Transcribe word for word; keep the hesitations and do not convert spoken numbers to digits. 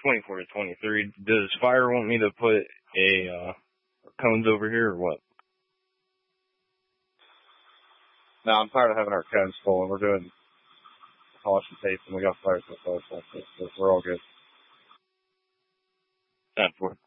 twenty-four to twenty-three. Does Fire want me to put a uh, cones over here or what? No, I'm tired of having our cones full, and we're doing polish and tape, and we got fire so far, so we're all good. Time for it.